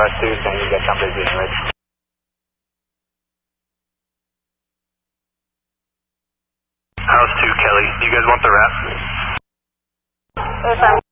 Russ 2, saying you guys come busy anyways. House 2, Kelly. Do you guys want the wrap? Yes, I'm